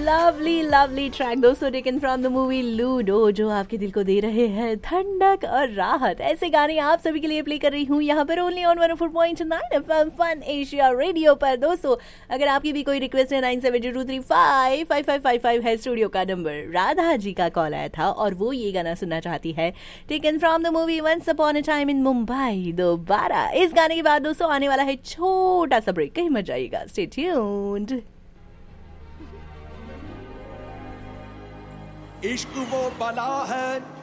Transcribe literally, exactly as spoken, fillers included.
Lovely lovely track दोस्तों, taken from the movie ludo, जो आपके दिल को दे रहे हैं ठंडक और राहत। ऐसे गाने आप सभी के लिए प्ले कर रही हूँ यहाँ पर only on one O four point nine FM fun Asia radio पर। दोस्तों अगर आपकी भी कोई रिक्वेस्ट है nine seven to three five five five five five है स्टूडियो का नंबर। राधा जी का कॉल आया था और वो ये गाना सुनना चाहती है, taken from the movie once upon a time in Mumbai दोबारा। इस गाने के बाद दोस्तों आने वाला है छोटा सा ब्रेक, कहीं मत जाइएगा, स्टे ट्यून्ड। इश्क वो बला है